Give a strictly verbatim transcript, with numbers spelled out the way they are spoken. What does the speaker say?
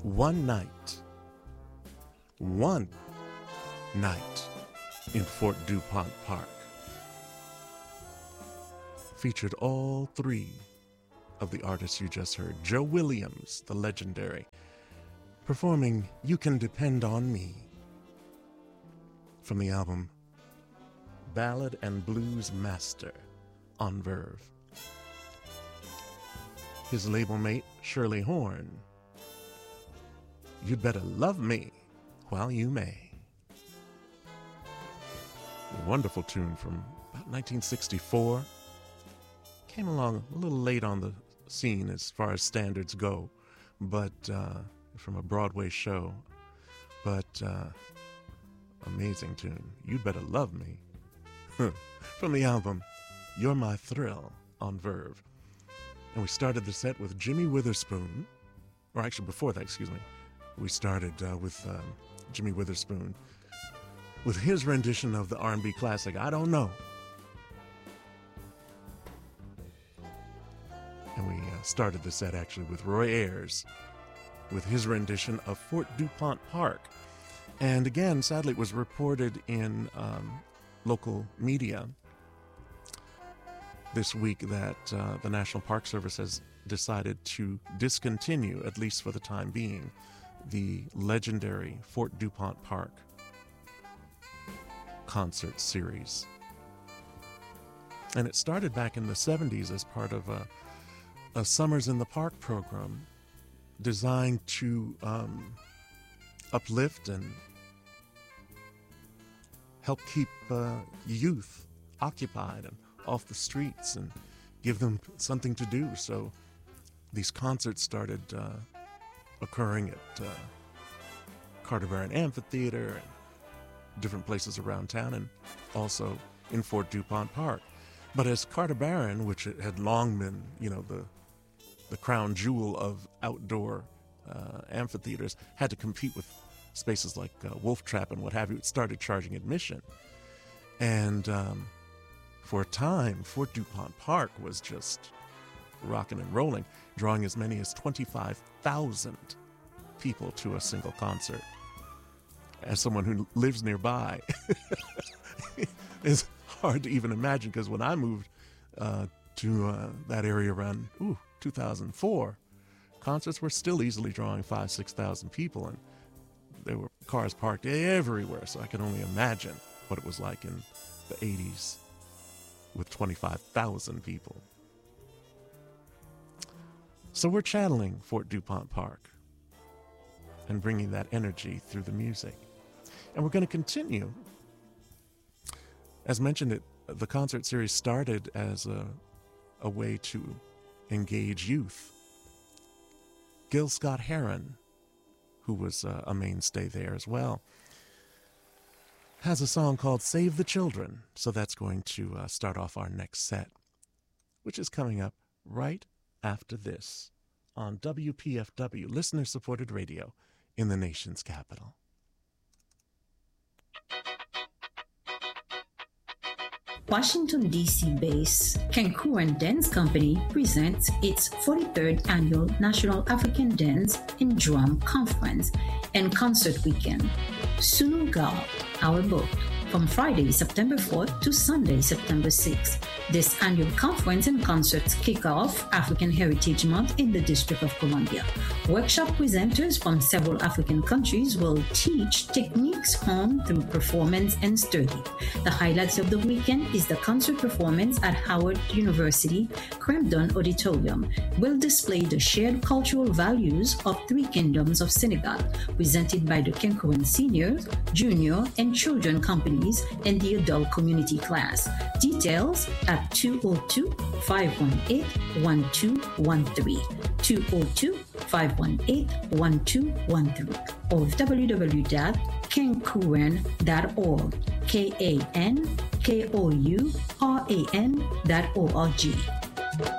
One night, one night in Fort DuPont Park featured all three of the artists you just heard. Joe Williams, the legendary, performing You Can Depend on Me from the album Ballad and Blues Master on Verve. His label mate, Shirley Horn, You'd Better Love Me While You May. A wonderful tune from about nineteen sixty-four. Came along a little late on the scene as far as standards go, but uh, from a Broadway show. But uh, amazing tune. You'd Better Love Me. From the album You're My Thrill on Verve. And we started the set with Jimmy Witherspoon, or actually before that, excuse me, we started uh, with um, Jimmy Witherspoon with his rendition of the R and B classic, I Don't Know. And we uh, started the set actually with Roy Ayers with his rendition of Fort DuPont Park. And again, sadly, it was reported in um, local media this week that uh, the National Park Service has decided to discontinue, at least for the time being, the legendary Fort DuPont Park concert series. And it started back in the seventies as part of a, a Summers in the Park program designed to um, uplift and help keep uh, youth occupied and off the streets and give them something to do. So these concerts started uh, occurring at uh, Carter Barron Amphitheater and different places around town, and also in Fort DuPont Park. But as Carter Barron, which had long been, you know, the the crown jewel of outdoor uh, amphitheaters, had to compete with spaces like uh, Wolf Trap and what have you, it started charging admission. And um, for a time, Fort DuPont Park was just rocking and rolling, drawing as many as twenty-five thousand people to a single concert. As someone who lives nearby, it's hard to even imagine, because when I moved uh, to uh, that area around ooh, two thousand four, concerts were still easily drawing five, six thousand people, and there were cars parked everywhere. So I can only imagine what it was like in the eighties with twenty-five thousand people. So we're channeling Fort DuPont Park and bringing that energy through the music. And we're going to continue. As mentioned, it, the concert series started as a, a way to engage youth. Gil Scott-Heron, who was uh, a mainstay there as well, has a song called Save the Children. So that's going to uh, start off our next set, which is coming up right after this on W P F W, listener-supported radio in the nation's capital. Washington, D C-based Kenkuren Dance Company presents its forty-third Annual National African Dance and Drum Conference and Concert Weekend. Sunugal, our boat, from Friday, September fourth to Sunday, September sixth. This annual conference and concerts kick off African Heritage Month in the District of Columbia. Workshop presenters from several African countries will teach techniques honed through performance and study. The highlights of the weekend is the concert performance at Howard University Kremdon Auditorium will display the shared cultural values of three kingdoms of Senegal, presented by the Kenkuren Senior, Junior, and Children companies and the adult community class. Details at two oh two, five one eight, one two one three, two oh two, five one eight, one two one three, or w w w dot kenkuren dot org, K A N K O U R A N dot O R G.